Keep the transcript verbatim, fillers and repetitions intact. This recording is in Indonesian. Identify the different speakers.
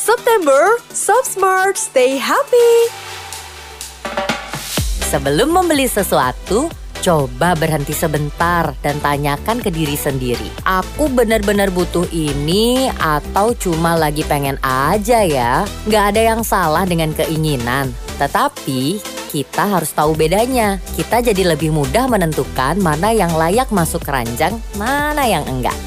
Speaker 1: September, Shop Smart, stay happy.
Speaker 2: Sebelum membeli sesuatu, coba berhenti sebentar dan tanyakan ke diri sendiri. Aku benar-benar butuh ini atau cuma lagi pengen aja ya? Gak ada yang salah dengan keinginan, tetapi kita harus tahu bedanya. Kita jadi lebih mudah menentukan mana yang layak masuk keranjang, mana yang enggak.